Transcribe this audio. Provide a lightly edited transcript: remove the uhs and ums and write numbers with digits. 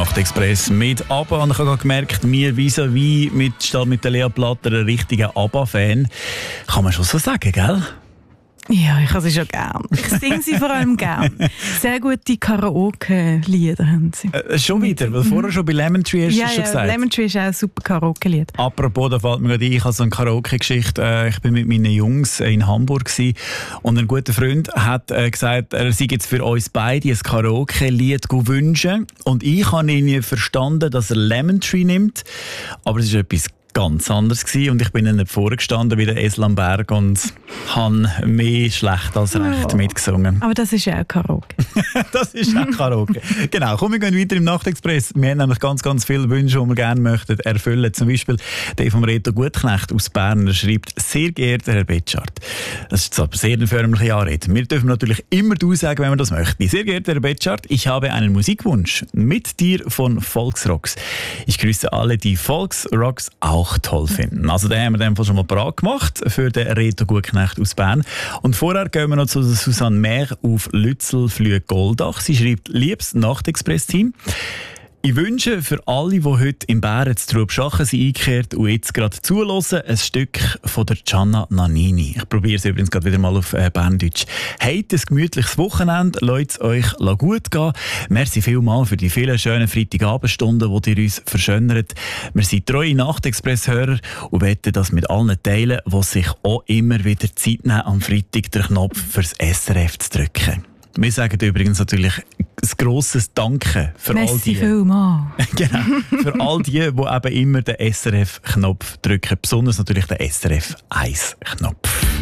Nachtexpress mit ABBA. Und ich habe gemerkt, mir vis-à-vis mit der Lea Platter ein richtiger ABBA-Fan. Kann man schon so sagen, gell? Ja, ich habe sie schon gern. Ich singe sie vor allem gern. Sehr gute Karaoke-Lieder haben sie. Schon wieder, weil vorher schon bei Lemon Tree hast du schon gesagt. Lemon Tree ist auch ein super Karaoke-Lied. Apropos, da fällt mir gerade ein, ich habe so eine Karaoke-Geschichte. Ich bin mit meinen Jungs in Hamburg gewesen, und ein guter Freund hat gesagt, er sei jetzt für uns beide ein Karaoke-Lied wünschen. Und ich habe ihn verstanden, dass er Lemon Tree nimmt, aber es ist etwas ganz anders gewesen. Und ich bin dann nicht vorgestanden wie der Esel am Berg und habe mehr schlecht als recht mitgesungen. Aber das ist ja auch Karaoke. Das ist auch Karaoke. Genau, komm, wir gehen weiter im Nachtexpress. Wir haben nämlich ganz, ganz viele Wünsche, die wir gerne möchten erfüllen. Zum Beispiel der vom Reto Gutknecht aus Bern. Er schreibt: Sehr geehrter Herr Betschart. Das ist aber sehr eine förmliche Anrede. Wir dürfen natürlich immer du sagen, wenn wir das möchten. Sehr geehrter Herr Betschart, ich habe einen Musikwunsch. Mit dir von Volksrocks. Ich grüße alle, die Volksrocks auch toll finden. Also den haben wir in dem Fall schon mal parat gemacht für den Reto Gutknecht aus Bern. Und vorher gehen wir noch zu Susanne Mehr auf Lützel Flüge Goldach. Sie schreibt: Liebes Nachtexpress-Team, ich wünsche für alle, die heute im Bären zu Trubschachen sind eingekehrt und jetzt gerade zuhören, ein Stück von der Gianna Nannini. Ich probiere es übrigens gerade wieder mal auf Berndeutsch. Habt ein gemütliches Wochenende, lasst es euch gut gehen. Merci vielmals für die vielen schönen Freitagabendstunden, die ihr uns verschönert. Wir sind treue Nachtexpress-Hörer und wetten das mit allen teilen, die sich auch immer wieder Zeit nehmen, am Freitag den Knopf fürs SRF zu drücken. Wir sagen übrigens natürlich ein grosses Danke für all die. Merci vielmals. Genau, für all die eben immer den SRF-Knopf drücken. Besonders natürlich den SRF-1-Knopf.